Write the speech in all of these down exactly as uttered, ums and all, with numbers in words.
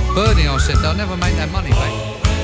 Bernie, I said, they'll never make that money back.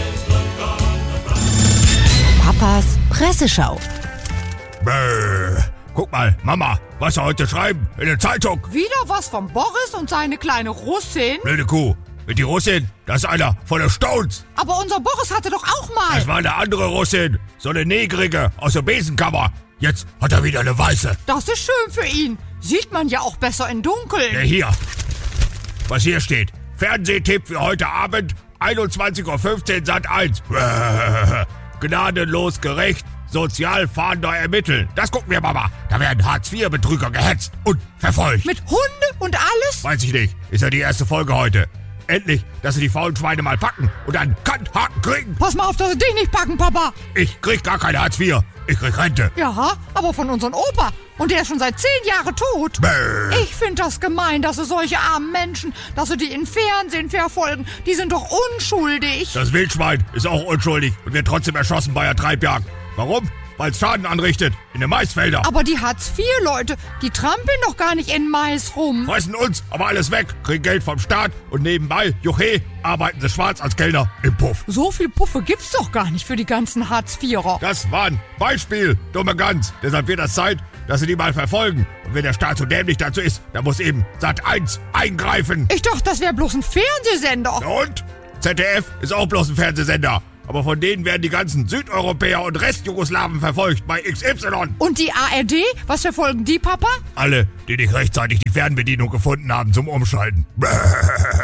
Papas Presseschau. Bäh. Guck mal, Mama, was sie heute schreiben in der Zeitung. Wieder was von Boris und seine kleine Russin? Blöde Kuh. Mit die Russin, das ist einer von der Stones. Aber unser Boris hatte doch auch mal. Das war eine andere Russin. So eine Negrige aus der Besenkammer. Jetzt hat er wieder eine Weiße. Das ist schön für ihn. Sieht man ja auch besser im Dunkeln. Der hier. Was hier steht. Fernsehtipp für heute Abend, einundzwanzig Uhr fünfzehn, Sat eins. Gnadenlos gerecht, Sozialfahnder ermitteln. Das gucken wir, Mama. Da werden Hartz vier Betrüger gehetzt und verfolgt. Mit Hunde und alles? Weiß ich nicht. Ist ja die erste Folge heute. Endlich, dass sie die faulen Schweine mal packen und dann Kanthaken kriegen. Pass mal auf, dass sie dich nicht packen, Papa. Ich krieg gar keine Hartz vier. Ich krieg Rente. Ja, aber von unserem Opa. Und der ist schon seit zehn Jahren tot. Bäh. Ich finde das gemein, dass sie solche armen Menschen, dass sie die im Fernsehen verfolgen. Die sind doch unschuldig. Das Wildschwein ist auch unschuldig und wird trotzdem erschossen bei der Treibjagd. Warum? Weil es Schaden anrichtet in den Maisfeldern. Aber die Hartz vier Leute, die trampeln doch gar nicht in Mais rum. Fressen uns aber alles weg, kriegen Geld vom Staat und nebenbei, juche, arbeiten sie schwarz als Kellner im Puff. So viel Puffe gibt's doch gar nicht für die ganzen Hartz vierer. Das war ein Beispiel, dumme Gans. Deshalb wird das Zeit, dass sie die mal verfolgen. Und wenn der Staat so dämlich dazu ist, dann muss eben Sat eins eingreifen. Ich dachte, das wäre bloß ein Fernsehsender. Und? Z D F ist auch bloß ein Fernsehsender. Aber von denen werden die ganzen Südeuropäer und Restjugoslawen verfolgt bei X Y. Und die A R D? Was verfolgen die, Papa? Alle, die nicht rechtzeitig die Fernbedienung gefunden haben zum Umschalten.